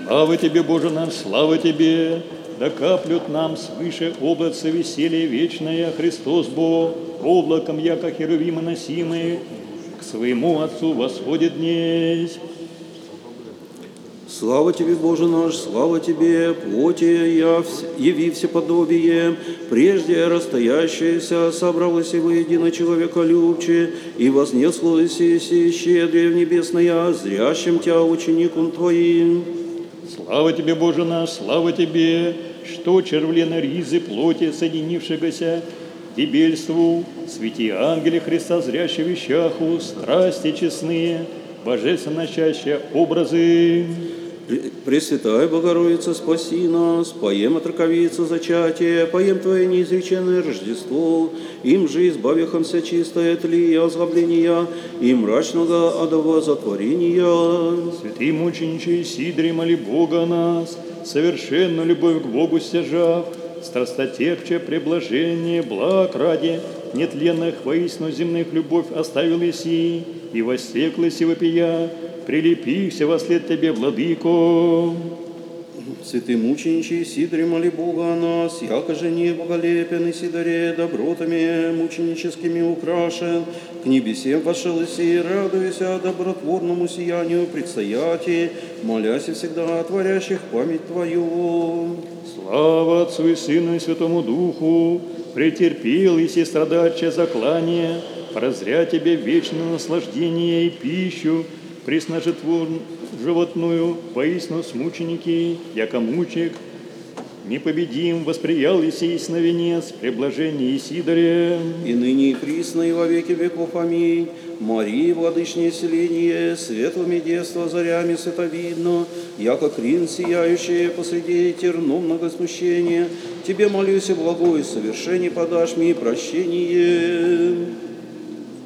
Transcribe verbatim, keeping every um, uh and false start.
Слава Тебе, Боже наш, слава Тебе! Да каплют нам свыше облаца веселья вечное, Христос Бог, облаком, яко херувимы носимые, к своему Отцу восходит днесь. Слава Тебе, Боже наш, слава Тебе, плоти яви всеподобие, прежде расстоящееся собралось и воедино человеколюбче, и вознеслось и щедрее в небесное, зрящим Тя учеником Твоим. Слава Тебе, Боже наш, слава Тебе, что червлена ризы плоти, соединившегося дебельству, свети ангели Христа, зрящие вещаху, страсти честные, божественно носящие образы. Пресвятая Богородица, спаси нас, поем от раковицы зачатия, поем Твое неизреченное Рождество, им же избавихомся чистое тли и озлобления, и мрачного адова затворения. Святый мучениче Сидоре, моли Бога о нас, совершенную любовь к Богу стяжав, страстотерпче преблажение, благ ради нетленных воистину земных любовь оставил Иси, и воссеклась и вопия, прилепихся во след Тебе, Владыко. Святый мучениче Сидоре, моли Бога о нас, яко же не боголепен и Сидоре, добротами мученическими украшен, к небесем вошел Иси, радуйся добротворному сиянию предстояти, молясь всегда о творящих память Твою. Слава Отцу и Сыну и Святому Духу, претерпел Иси страдачье заклание, прозря Тебе вечное наслаждение и пищу, пресножитворную животную, поистину с мученики, яко мучек, непобедим восприял Иисей на венец, преблажение Исидоре. И ныне и присно, и во веки веков. Аминь. Марии, владычнее селение, светлыми детства зарями световидно, яко крин сияющее посреди терновного смущения, Тебе молюсь, и благое совершение подашь мне и прощение.